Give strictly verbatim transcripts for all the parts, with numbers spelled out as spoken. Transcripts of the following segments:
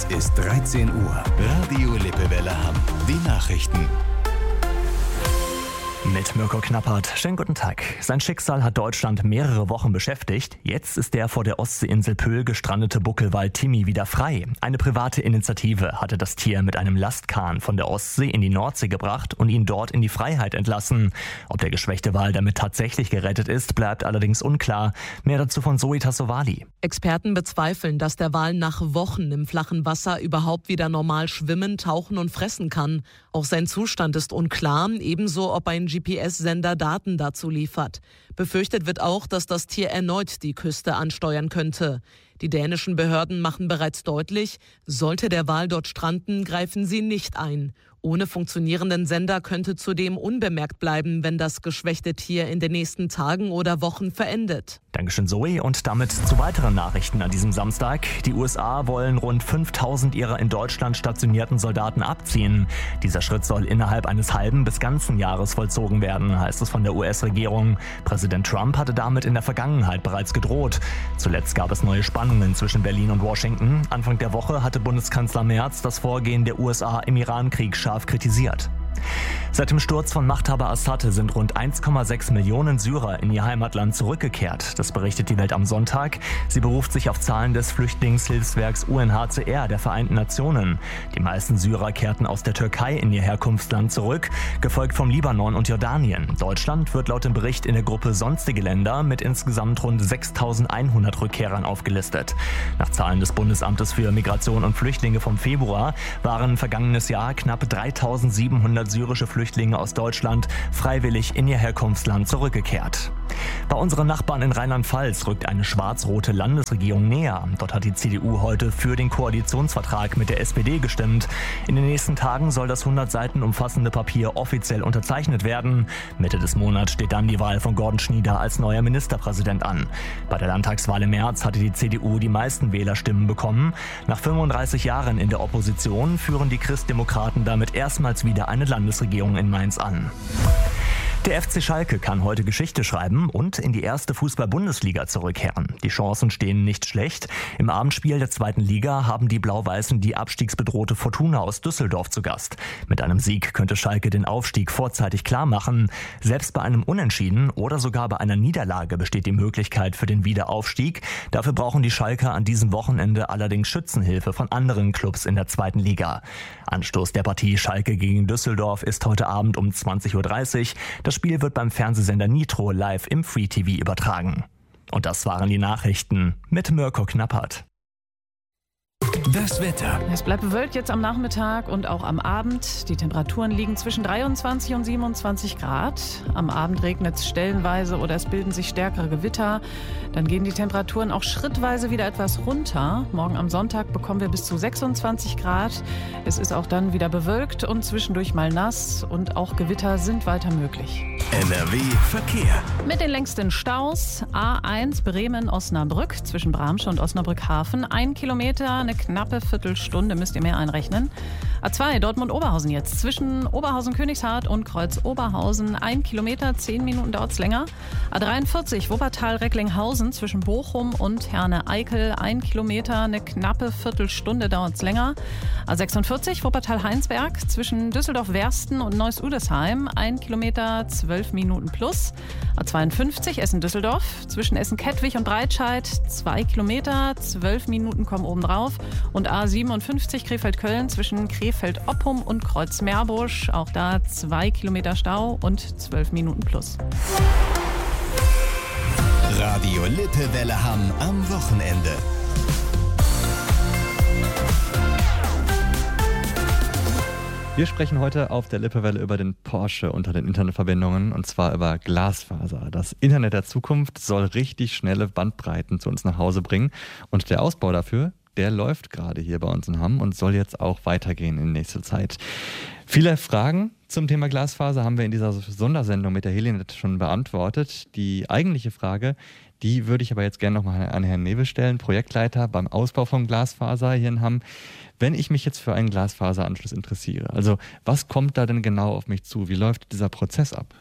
Es ist dreizehn Uhr. Radio Lippewelle Hamm. Die Nachrichten. Mit Mirko Knappert. Schönen guten Tag. Sein Schicksal hat Deutschland mehrere Wochen beschäftigt. Jetzt ist der vor der Ostseeinsel Pöhl gestrandete Buckelwal Timmy wieder frei. Eine private Initiative hatte das Tier mit einem Lastkahn von der Ostsee in die Nordsee gebracht und ihn dort in die Freiheit entlassen. Ob der geschwächte Wal damit tatsächlich gerettet ist, bleibt allerdings unklar. Mehr dazu von Zoe Tassovali. Experten bezweifeln, dass der Wal nach Wochen im flachen Wasser überhaupt wieder normal schwimmen, tauchen und fressen kann. Auch sein Zustand ist unklar, ebenso ob ein G P S-Sender Daten dazu liefert. Befürchtet wird auch, dass das Tier erneut die Küste ansteuern könnte. Die dänischen Behörden machen bereits deutlich, sollte der Wal dort stranden, greifen sie nicht ein. Ohne funktionierenden Sender könnte zudem unbemerkt bleiben, wenn das geschwächte Tier in den nächsten Tagen oder Wochen verendet. Dankeschön, Zoe. Und damit zu weiteren Nachrichten an diesem Samstag. Die U S A wollen rund fünftausend ihrer in Deutschland stationierten Soldaten abziehen. Dieser Schritt soll innerhalb eines halben bis ganzen Jahres vollzogen werden, heißt es von der U S-Regierung. Präsident Trump hatte damit in der Vergangenheit bereits gedroht. Zuletzt gab es neue Spannungen zwischen Berlin und Washington. Anfang der Woche hatte Bundeskanzler Merz das Vorgehen der U S A im Irankrieg scharf kritisiert. Seit dem Sturz von Machthaber Assad sind rund eins Komma sechs Millionen Syrer in ihr Heimatland zurückgekehrt. Das berichtet die Welt am Sonntag. Sie beruft sich auf Zahlen des Flüchtlingshilfswerks U N H C R der Vereinten Nationen. Die meisten Syrer kehrten aus der Türkei in ihr Herkunftsland zurück, gefolgt vom Libanon und Jordanien. Deutschland wird laut dem Bericht in der Gruppe Sonstige Länder mit insgesamt rund sechstausendeinhundert Rückkehrern aufgelistet. Nach Zahlen des Bundesamtes für Migration und Flüchtlinge vom Februar waren vergangenes Jahr knapp dreitausendsiebenhundert syrische Flüchtlinge aus Deutschland freiwillig in ihr Herkunftsland zurückgekehrt. Bei unseren Nachbarn in Rheinland-Pfalz rückt eine schwarz-rote Landesregierung näher. Dort hat die C D U heute für den Koalitionsvertrag mit der S P D gestimmt. In den nächsten Tagen soll das hundert Seiten umfassende Papier offiziell unterzeichnet werden. Mitte des Monats steht dann die Wahl von Gordon Schnieder als neuer Ministerpräsident an. Bei der Landtagswahl im März hatte die C D U die meisten Wählerstimmen bekommen. Nach fünfunddreißig Jahren in der Opposition führen die Christdemokraten damit erstmals wieder eine Landesregierung in Mainz an. Der F C Schalke kann heute Geschichte schreiben und in die erste Fußball-Bundesliga zurückkehren. Die Chancen stehen nicht schlecht. Im Abendspiel der zweiten Liga haben die Blau-Weißen die abstiegsbedrohte Fortuna aus Düsseldorf zu Gast. Mit einem Sieg könnte Schalke den Aufstieg vorzeitig klar machen. Selbst bei einem Unentschieden oder sogar bei einer Niederlage besteht die Möglichkeit für den Wiederaufstieg. Dafür brauchen die Schalker an diesem Wochenende allerdings Schützenhilfe von anderen Clubs in der zweiten Liga. Anstoß der Partie Schalke gegen Düsseldorf ist heute Abend um zwanzig Uhr dreißig. Das Spiel wird beim Fernsehsender Nitro live im Free T V übertragen. Und das waren die Nachrichten mit Mirko Knappert. Das Wetter. Es bleibt bewölkt jetzt am Nachmittag und auch am Abend. Die Temperaturen liegen zwischen dreiundzwanzig und siebenundzwanzig Grad. Am Abend regnet es stellenweise oder es bilden sich stärkere Gewitter. Dann gehen die Temperaturen auch schrittweise wieder etwas runter. Morgen am Sonntag bekommen wir bis zu sechsundzwanzig Grad. Es ist auch dann wieder bewölkt und zwischendurch mal nass. Und auch Gewitter sind weiter möglich. N R W Verkehr. Mit den längsten Staus. A eins Bremen-Osnabrück zwischen Bramsche und Osnabrück-Hafen. Ein Kilometer, eine knappe Viertelstunde müsst ihr mehr einrechnen. A zwei Dortmund-Oberhausen jetzt. Zwischen Oberhausen-Königshardt und Kreuz-Oberhausen. Ein Kilometer, zehn Minuten dauert es länger. A dreiundvierzig Wuppertal-Recklinghausen zwischen Bochum und Herne-Eickel. Ein Kilometer, eine knappe Viertelstunde dauert es länger. A sechsundvierzig Wuppertal-Heinsberg zwischen Düsseldorf-Wersten und Neuss-Udesheim. Ein Kilometer, zwölf Minuten plus. A zweiundfünfzig Essen-Düsseldorf zwischen Essen-Kettwig und Breitscheid. Zwei Kilometer, zwölf Minuten kommen oben drauf. Und A siebenundfünfzig Krefeld-Köln zwischen Krefeld-Oppum und Kreuz-Meerbusch. Auch da zwei Kilometer Stau und zwölf Minuten plus. Radio Lippewelle Hamm am Wochenende. Wir sprechen heute auf der Lippewelle über den Porsche unter den Internetverbindungen und zwar über Glasfaser. Das Internet der Zukunft soll richtig schnelle Bandbreiten zu uns nach Hause bringen und der Ausbau dafür, der läuft gerade hier bei uns in Hamm und soll jetzt auch weitergehen in nächster Zeit. Viele Fragen zum Thema Glasfaser haben wir in dieser Sondersendung mit der Helinet schon beantwortet. Die eigentliche Frage, die würde ich aber jetzt gerne nochmal an Herrn Newe stellen, Projektleiter beim Ausbau von Glasfaser hier in Hamm. Wenn ich mich jetzt für einen Glasfaseranschluss interessiere, also was kommt da denn genau auf mich zu? Wie läuft dieser Prozess ab?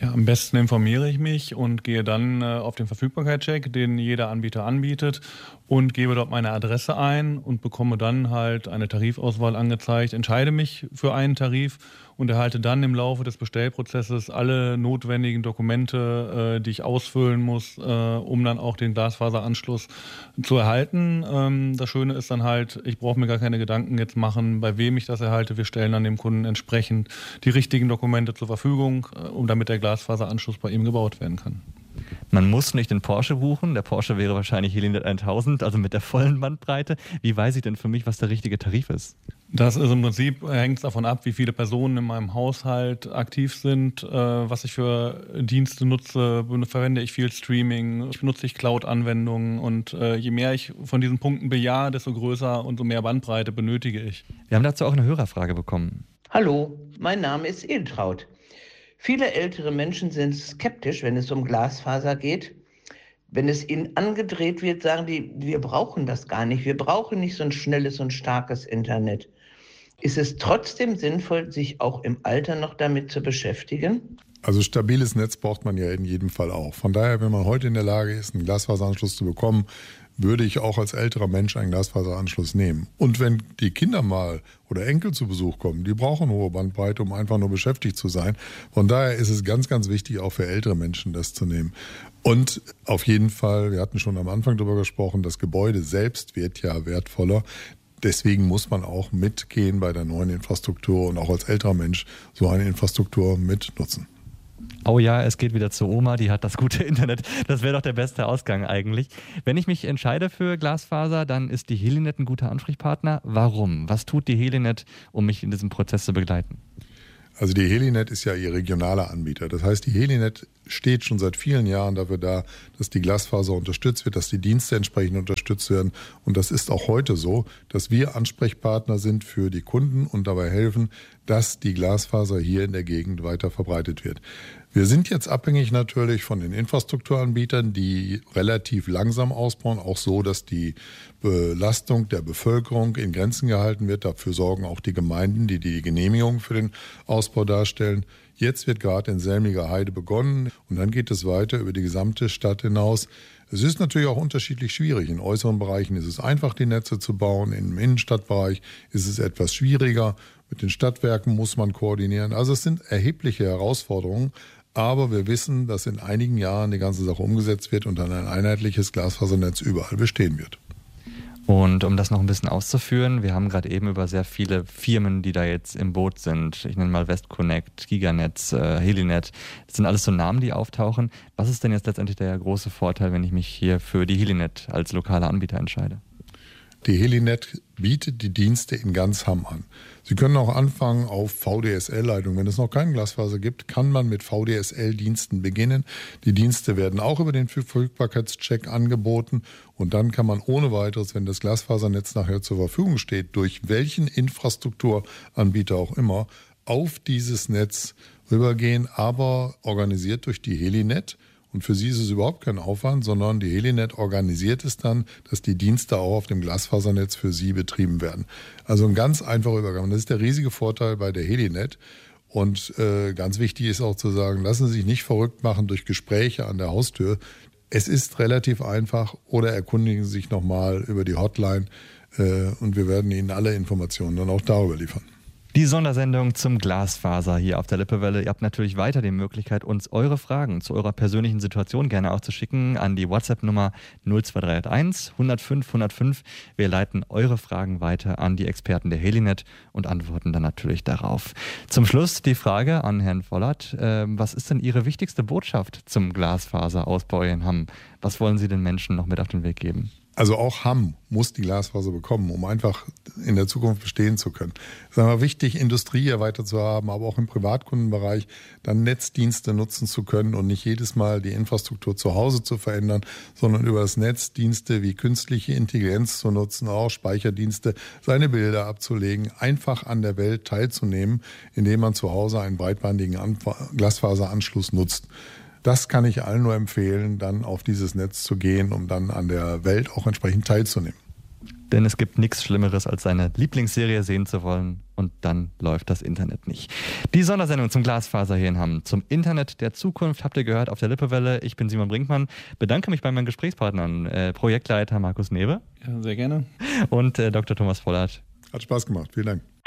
Ja, am besten informiere ich mich und gehe dann äh, auf den Verfügbarkeitscheck, den jeder Anbieter anbietet, und gebe dort meine Adresse ein und bekomme dann halt eine Tarifauswahl angezeigt, entscheide mich für einen Tarif und erhalte dann im Laufe des Bestellprozesses alle notwendigen Dokumente, äh, die ich ausfüllen muss, äh, um dann auch den Glasfaseranschluss zu erhalten. Ähm, das Schöne ist dann halt, ich brauche mir gar keine Gedanken jetzt machen, bei wem ich das erhalte. Wir stellen dann dem Kunden entsprechend die richtigen Dokumente zur Verfügung, äh, um damit der Glasfaseranschluss bei ihm gebaut werden kann. Man muss nicht den Porsche buchen. Der Porsche wäre wahrscheinlich Helinet tausend, also mit der vollen Bandbreite. Wie weiß ich denn für mich, was der richtige Tarif ist? Das ist im Prinzip, hängt davon ab, wie viele Personen in meinem Haushalt aktiv sind, äh, was ich für Dienste nutze. Verwende ich viel Streaming, benutze ich Cloud-Anwendungen und äh, je mehr ich von diesen Punkten bejahe, desto größer und so mehr Bandbreite benötige ich. Wir haben dazu auch eine Hörerfrage bekommen. Hallo, mein Name ist Edeltraut. Viele ältere Menschen sind skeptisch, wenn es um Glasfaser geht. Wenn es ihnen angedreht wird, sagen die, wir brauchen das gar nicht. Wir brauchen nicht so ein schnelles und starkes Internet. Ist es trotzdem sinnvoll, sich auch im Alter noch damit zu beschäftigen? Also stabiles Netz braucht man ja in jedem Fall auch. Von daher, wenn man heute in der Lage ist, einen Glasfaseranschluss zu bekommen, würde ich auch als älterer Mensch einen Glasfaseranschluss nehmen. Und wenn die Kinder mal oder Enkel zu Besuch kommen, die brauchen hohe Bandbreite, um einfach nur beschäftigt zu sein. Von daher ist es ganz, ganz wichtig, auch für ältere Menschen das zu nehmen. Und auf jeden Fall, wir hatten schon am Anfang darüber gesprochen, das Gebäude selbst wird ja wertvoller. Deswegen muss man auch mitgehen bei der neuen Infrastruktur und auch als älterer Mensch so eine Infrastruktur mitnutzen. Oh ja, es geht wieder zu Oma, die hat das gute Internet. Das wäre doch der beste Ausgang eigentlich. Wenn ich mich entscheide für Glasfaser, dann ist die Helinet ein guter Ansprechpartner. Warum? Was tut die Helinet, um mich in diesem Prozess zu begleiten? Also die Helinet ist ja ihr regionaler Anbieter. Das heißt, die Helinet steht schon seit vielen Jahren dafür da, dass die Glasfaser unterstützt wird, dass die Dienste entsprechend unterstützt werden. Und das ist auch heute so, dass wir Ansprechpartner sind für die Kunden und dabei helfen, dass die Glasfaser hier in der Gegend weiter verbreitet wird. Wir sind jetzt abhängig natürlich von den Infrastrukturanbietern, die relativ langsam ausbauen, auch so, dass die Belastung der Bevölkerung in Grenzen gehalten wird. Dafür sorgen auch die Gemeinden, die die Genehmigung für den Ausbau darstellen. Jetzt wird gerade in Selmiger Heide begonnen und dann geht es weiter über die gesamte Stadt hinaus. Es ist natürlich auch unterschiedlich schwierig. In äußeren Bereichen ist es einfach, die Netze zu bauen. Im Innenstadtbereich ist es etwas schwieriger. Mit den Stadtwerken muss man koordinieren. Also es sind erhebliche Herausforderungen. Aber wir wissen, dass in einigen Jahren die ganze Sache umgesetzt wird und dann ein einheitliches Glasfasernetz überall bestehen wird. Und um das noch ein bisschen auszuführen, wir haben gerade eben über sehr viele Firmen, die da jetzt im Boot sind. Ich nenne mal Westconnect, Giganetz, äh, Helinet. Das sind alles so Namen, die auftauchen. Was ist denn jetzt letztendlich der große Vorteil, wenn ich mich hier für die Helinet als lokaler Anbieter entscheide? Die Helinet bietet die Dienste in ganz Hamm an. Sie können auch anfangen auf V D S L-Leitung. Wenn es noch keinen Glasfaser gibt, kann man mit V D S L-Diensten beginnen. Die Dienste werden auch über den Verfügbarkeitscheck angeboten. Und dann kann man ohne weiteres, wenn das Glasfasernetz nachher zur Verfügung steht, durch welchen Infrastrukturanbieter auch immer, auf dieses Netz rübergehen, aber organisiert durch die Helinet. Und für sie ist es überhaupt kein Aufwand, sondern die Helinet organisiert es dann, dass die Dienste auch auf dem Glasfasernetz für sie betrieben werden. Also ein ganz einfacher Übergang. Und das ist der riesige Vorteil bei der Helinet. Und äh, ganz wichtig ist auch zu sagen, lassen Sie sich nicht verrückt machen durch Gespräche an der Haustür. Es ist relativ einfach oder erkundigen Sie sich nochmal über die Hotline äh, und wir werden Ihnen alle Informationen dann auch darüber liefern. Die Sondersendung zum Glasfaser hier auf der Lippewelle. Ihr habt natürlich weiter die Möglichkeit, uns eure Fragen zu eurer persönlichen Situation gerne auch zu schicken an die WhatsApp-Nummer null zwei drei eins hundertfünf hundertfünf. Wir leiten eure Fragen weiter an die Experten der Helinet und antworten dann natürlich darauf. Zum Schluss die Frage an Herrn Vollert. Äh, was ist denn Ihre wichtigste Botschaft zum Glasfaserausbau in Hamm? Was wollen Sie den Menschen noch mit auf den Weg geben? Also auch Hamm muss die Glasfaser bekommen, um einfach in der Zukunft bestehen zu können. Es ist aber wichtig, Industrie hier weiter zu haben, aber auch im Privatkundenbereich dann Netzdienste nutzen zu können und nicht jedes Mal die Infrastruktur zu Hause zu verändern, sondern über das Netz Dienste wie künstliche Intelligenz zu nutzen, auch Speicherdienste, seine Bilder abzulegen, einfach an der Welt teilzunehmen, indem man zu Hause einen breitbandigen Glasfaseranschluss nutzt. Das kann ich allen nur empfehlen, dann auf dieses Netz zu gehen, um dann an der Welt auch entsprechend teilzunehmen. Denn es gibt nichts Schlimmeres, als seine Lieblingsserie sehen zu wollen und dann läuft das Internet nicht. Die Sondersendung zum Glasfaser hier in Hamm, zum Internet der Zukunft, habt ihr gehört auf der Lippewelle. Ich bin Simon Brinkmann, bedanke mich bei meinen Gesprächspartnern, äh, Projektleiter Markus Newe. Ja, sehr gerne. Und äh, Doktor Thomas Vollert. Hat Spaß gemacht, vielen Dank.